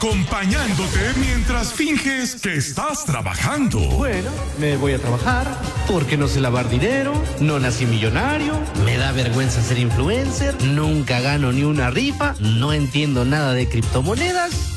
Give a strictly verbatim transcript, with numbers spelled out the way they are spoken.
acompañándote mientras finges que estás trabajando. Bueno, me voy a trabajar porque no sé lavar dinero, no nací millonario, me da vergüenza ser influencer, nunca gano ni una rifa, no entiendo nada de criptomonedas.